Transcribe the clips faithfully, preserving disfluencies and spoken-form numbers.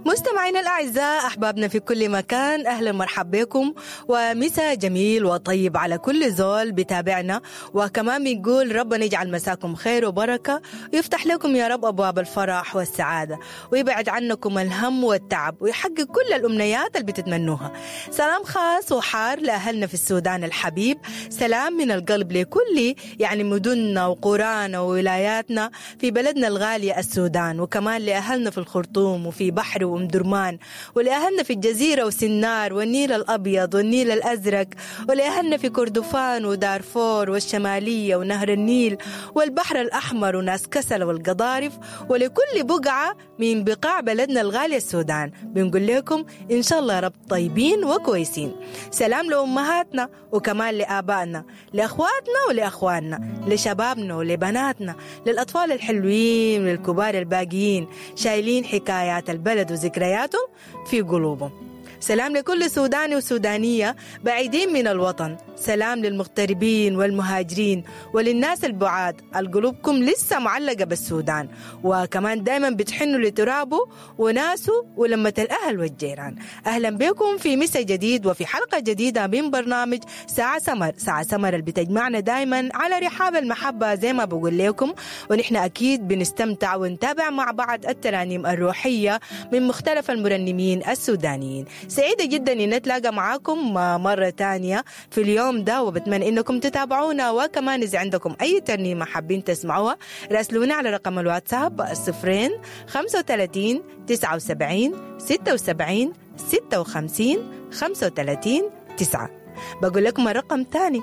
مستمعينا الأعزاء، أحبابنا في كل مكان، أهلا مرحبا بكم ومساء جميل وطيب على كل زول بتابعنا. وكمان بنقول ربنا يجعل مساكم خير وبركة ويفتح لكم يا رب أبواب الفرح والسعادة ويبعد عنكم الهم والتعب ويحقق كل الأمنيات اللي بتتمنوها. سلام خاص وحار لأهلنا في السودان الحبيب، سلام من القلب لكل يعني مدننا وقرانا وولاياتنا في بلدنا الغالية السودان، وكمان لأهلنا في الخرطوم وفي بحر وأم درمان، ولأهلنا في الجزيرة وسنار والنيل الأبيض والنيل الأزرق، ولأهلنا في كردفان ودارفور والشمالية ونهر النيل والبحر الأحمر وناس كسل والقضارف، ولكل بقعة من بقاع بلدنا الغالية السودان بنقول لكم إن شاء الله رب طيبين وكويسين. سلام لأمهاتنا وكمان لآبائنا، لأخواتنا ولأخواننا، لشبابنا ولبناتنا، للأطفال الحلوين وللكبار الباقيين شايلين حكايات البلد وذكرياتهم في قلوبهم. سلام لكل سوداني وسودانية بعيدين من الوطن، سلام للمغتربين والمهاجرين وللناس البعاد القلوبكم لسه معلقة بالسودان، وكمان دايما بتحنوا لترابه وناسه ولمة الأهل والجيران. أهلا بكم في مسا جديد وفي حلقة جديدة من برنامج ساعة سمر. ساعة سمر اللي بتجمعنا دايما على رحاب المحبة زي ما بقول لكم، ونحن أكيد بنستمتع ونتابع مع بعض الترانيم الروحية من مختلف المرنمين السودانيين. سعيدة جدا إن نتلاقى معاكم مرة تانية في اليوم ده، وبتمنى إنكم تتابعونا، وكمان إذا عندكم أي ترنيمة حابين تسمعوها راسلونا على رقم الواتساب صفرين خمسة وثلاثين تسعة وسبعين ستة وسبعين ستة وخمسين خمسة وثلاثين تسعة. بقول لكم الرقم تاني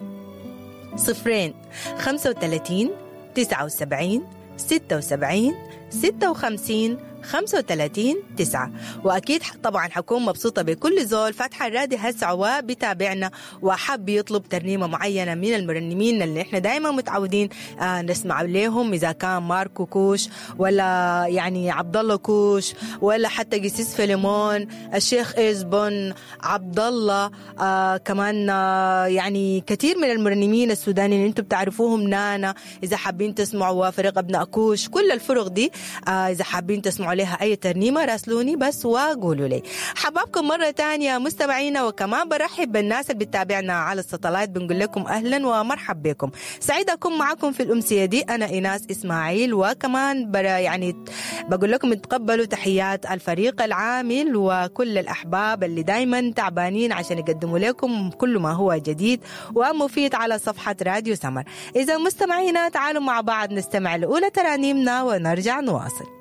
صفرين خمسة وثلاثين تسعة وسبعين ستة وسبعين ستة وخمسين خمسة وثلاثين تسعة. وأكيد طبعا حكون مبسوطة بكل زول فاتحة الراديو هسه وبتابعنا وحاب يطلب ترنيمة معينة من المرنمين اللي احنا دايما متعودين آه نسمع لهم، إذا كان ماركو كوش ولا يعني عبد الله كوش ولا حتى قسيس فيليمون، الشيخ إزبون، عبد الله، آه كمان آه يعني كثير من المرنمين السودانيين اللي انتم بتعرفوهم، نانا إذا حابين تسمعوا، فريق ابن أكوش، كل الفرق دي آه إذا حابين تسمعوا عليها أي ترنيمة راسلوني بس وقولوا لي. حبابكم مرة تانية مستمعينا، وكمان برحب بالناس اللي بتتابعنا على الساتلايت، بنقول لكم أهلا ومرحب بكم. سعيدة أكون معكم في الأمسية دي، أنا إيناس إسماعيل، وكمان يعني بقول لكم تقبلوا تحيات الفريق العامل وكل الأحباب اللي دايما تعبانين عشان يقدموا لكم كل ما هو جديد ومفيد على صفحة راديو سمر. إذا مستمعينا تعالوا مع بعض نستمع لأولى ترانيمنا ونرجع نواصل.